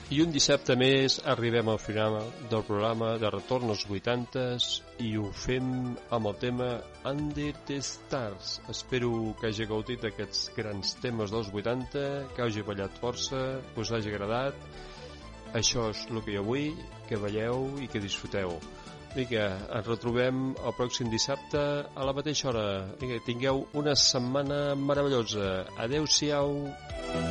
I un dissabte més arribem al final del programa de Retorn als 80s i ho fem amb el tema Under the Stars. Espero que hagi gaudit d'aquests grans temes dels 80, que hagi ballat força, que us hagi agradat. Això és el que jo vull, que balleu i que disfruteu. Vinga, ens retrobem el pròxim dissabte a la mateixa hora. Vinga, tingueu una setmana meravellosa. Adeu-siau.